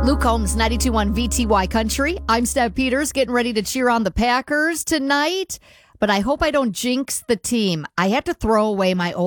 Luke Combs, 92.1 VTY Country. I'm Steph Peters, getting ready to cheer on the Packers tonight, but I hope I don't jinx the team. I had to throw away my